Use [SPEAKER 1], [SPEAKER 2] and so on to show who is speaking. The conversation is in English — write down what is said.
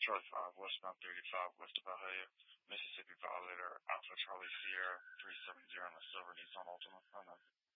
[SPEAKER 1] Charlie 5, westbound 35, west of Bahia, Mississippi Violator, Alpha Charlie Sierra 370 on the silver Nissan Altima.